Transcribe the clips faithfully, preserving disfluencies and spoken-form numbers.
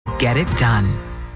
Get it done.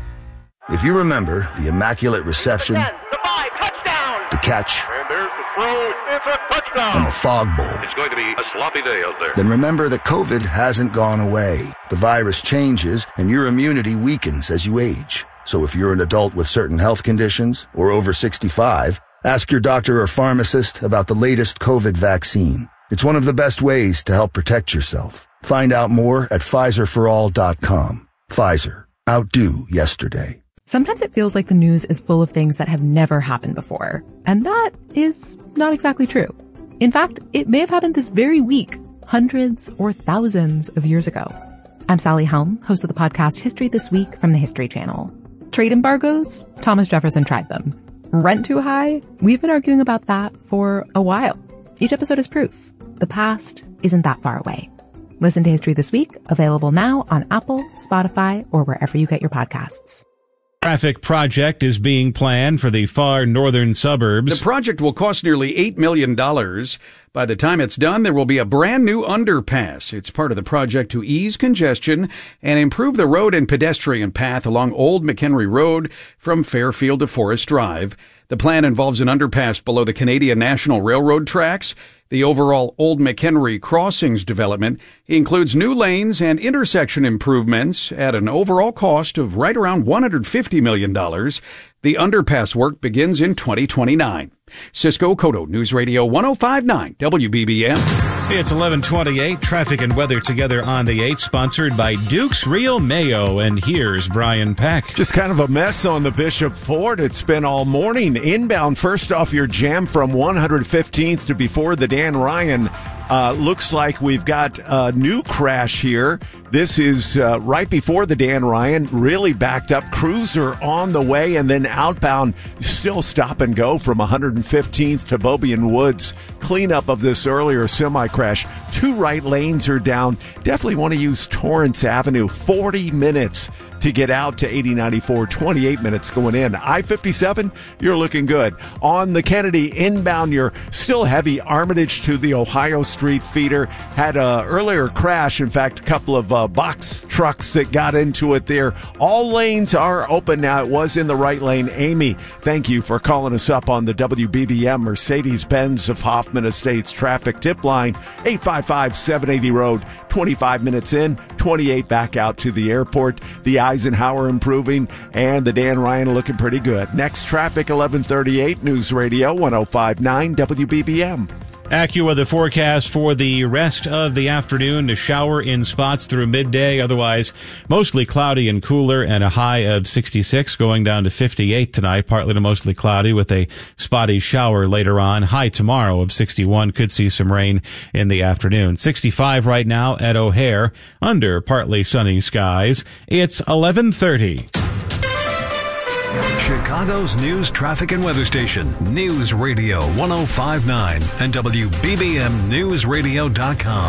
If you remember the Immaculate Reception, ten, the five, touchdown! the catch, And there's the throw. It's a touchdown. and the Fog Bowl, It's going to be a sloppy day out there. then remember that COVID hasn't gone away. The virus changes, and your immunity weakens as you age. So if you're an adult with certain health conditions or over sixty-five, ask your doctor or pharmacist about the latest COVID vaccine. It's one of the best ways to help protect yourself. Find out more at Pfizer for all dot com. Pfizer. Outdo yesterday. Sometimes it feels like the news is full of things that have never happened before. And that is not exactly true. In fact, it may have happened this very week, hundreds or thousands of years ago. I'm Sally Helm, host of the podcast History This Week from the History Channel. Trade embargoes? Thomas Jefferson tried them. Rent too high? We've been arguing about that for a while. Each episode is proof. The past isn't that far away. Listen to History This Week, available now on Apple, Spotify, or wherever you get your podcasts. Traffic project is being planned for the far northern suburbs. The project will cost nearly eight million dollars. By the time it's done, there will be a brand new underpass. It's part of the project to ease congestion and improve the road and pedestrian path along Old McHenry Road from Fairfield to Forest Drive. The plan involves an underpass below the Canadian National Railroad tracks. The overall Old McHenry Crossings development includes new lanes and intersection improvements at an overall cost of right around one hundred fifty million dollars. The underpass work begins in twenty twenty-nine. Cisco Cotto, News Radio one oh five point nine W B B M. It's eleven twenty-eight. Traffic and weather together on the eight, sponsored by Duke's Real Mayo. And here's Brian Peck. Just kind of a mess on the Bishop Ford. It's been all morning. Inbound, first off, your jam from one hundred fifteenth to before the Dan Ryan. Uh, looks like we've got a new crash here. This is uh, right before the Dan Ryan, really backed up. Cruiser on the way, and then outbound, still stop and go from one hundred fifteenth to Beaubien Woods. Cleanup of this earlier semi-crash. Two right lanes are down. Definitely want to use Torrance Avenue. forty minutes to get out to eighty ninety-four, twenty-eight minutes going in. I fifty-seven, you're looking good. On the Kennedy inbound, you're still heavy. Armitage to the Ohio Street feeder. Had a earlier crash, in fact, a couple of uh, box trucks that got into it there. All lanes are open now. It was in the right lane. Amy, thank you for calling us up on the W B B M Mercedes-Benz of Hoffman Estates traffic tip line, eight five five, seven eighty road, twenty-five minutes in, twenty-eight back out to the airport. The Eisenhower improving, and the Dan Ryan looking pretty good. Next traffic, eleven thirty-eight, News Radio one oh five point nine W B B M. AccuWeather forecast for the rest of the afternoon to shower in spots through midday. Otherwise, mostly cloudy and cooler, and a high of sixty-six, going down to fifty-eight tonight. Partly to mostly cloudy with a spotty shower later on. High tomorrow of sixty-one. Could see some rain in the afternoon. sixty-five right now at O'Hare, under partly sunny skies. It's eleven thirty. Chicago's news, traffic, and weather station, News Radio one oh five point nine and W B B M News Radio dot com.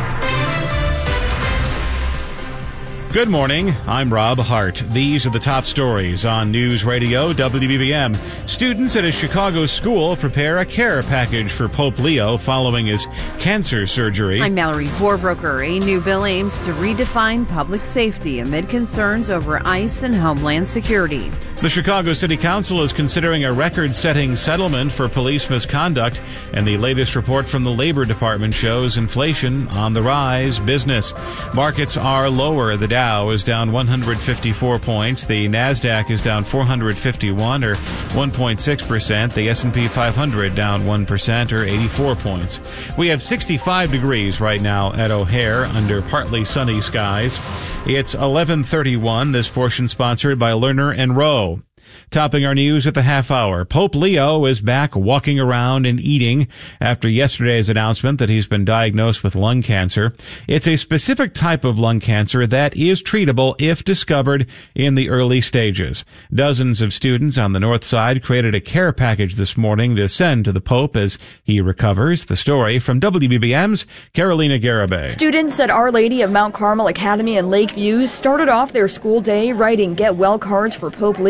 Good morning. I'm Rob Hart. These are the top stories on News Radio W B B M. Students at a Chicago school prepare a care package for Pope Leo following his cancer surgery. I'm Mallory Vorbroker. A new bill aims to redefine public safety amid concerns over ICE and Homeland Security. The Chicago City Council is considering a record-setting settlement for police misconduct, and the latest report from the Labor Department shows inflation on the rise. Business markets are lower. The Dow is down one hundred fifty-four points. The NASDAQ is down four hundred fifty-one, or one point six percent. The S and P five hundred down one percent, or eighty-four points. We have sixty-five degrees right now at O'Hare under partly sunny skies. It's eleven thirty-one. This portion sponsored by Lerner and Rowe. Topping our news at the half hour, Pope Leo is back walking around and eating after yesterday's announcement that he's been diagnosed with lung cancer. It's a specific type of lung cancer that is treatable if discovered in the early stages. Dozens of students on the north side created a care package this morning to send to the Pope as he recovers. The story from W B B M's Carolina Garibay. Students at Our Lady of Mount Carmel Academy in Lakeview started off their school day writing get well cards for Pope Leo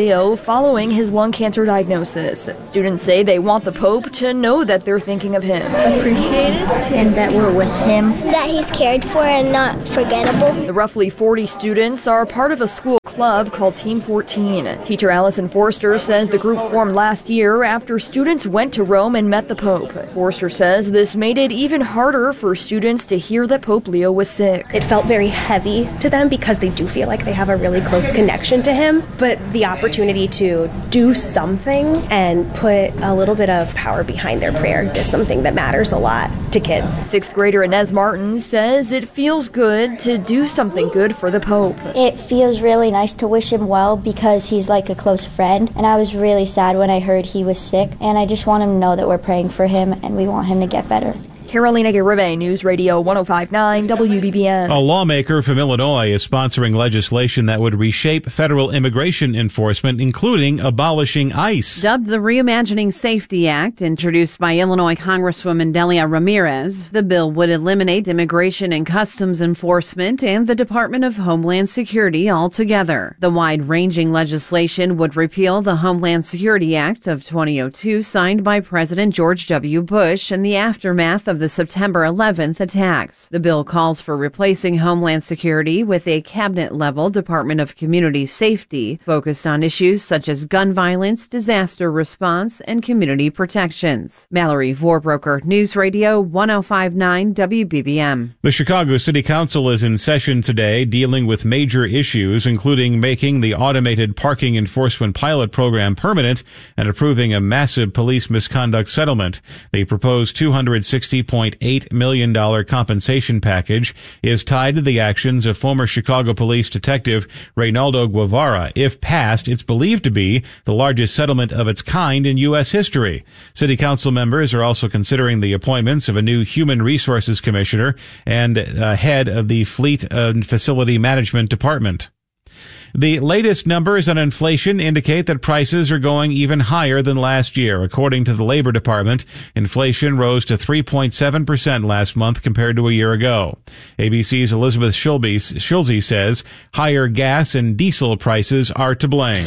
following his lung cancer diagnosis. Students say they want the Pope to know that they're thinking of him. Appreciated and that we're with him. That he's cared for and not forgettable. The roughly forty students are part of a school club called Team fourteen. Teacher Allison Forster says the group formed last year after students went to Rome and met the Pope. Forster says this made it even harder for students to hear that Pope Leo was sick. It felt very heavy to them because they do feel like they have a really close connection to him, but the opportunity to do something and put a little bit of power behind their prayer is something that matters a lot to kids. Sixth grader Inez Martin says it feels good to do something good for the Pope. It feels really nice to wish him well because he's like a close friend, and I was really sad when I heard he was sick, and I just want him to know that we're praying for him and we want him to get better. Carolina Garibay, News Radio one oh five point nine W B B M. A lawmaker from Illinois is sponsoring legislation that would reshape federal immigration enforcement, including abolishing ICE. Dubbed the Reimagining Safety Act, introduced by Illinois Congresswoman Delia Ramirez, the bill would eliminate Immigration and Customs Enforcement and the Department of Homeland Security altogether. The wide-ranging legislation would repeal the Homeland Security Act of twenty oh two, signed by President George W. Bush in the aftermath of the September eleventh attacks. The bill calls for replacing Homeland Security with a cabinet-level Department of Community Safety focused on issues such as gun violence, disaster response, and community protections. Mallory Vorbroker, News Radio one oh five point nine W B B M. The Chicago City Council is in session today dealing with major issues, including making the automated parking enforcement pilot program permanent and approving a massive police misconduct settlement. The proposed two hundred sixty point eight million dollars compensation package is tied to the actions of former Chicago police detective Reynaldo Guevara. If passed, it's believed to be the largest settlement of its kind in U S history. City council members are also considering the appointments of a new human resources commissioner and uh, head of the fleet and facility management department. The latest numbers on inflation indicate that prices are going even higher than last year. According to the Labor Department, inflation rose to three point seven percent last month compared to a year ago. A B C's Elizabeth Schulze says higher gas and diesel prices are to blame.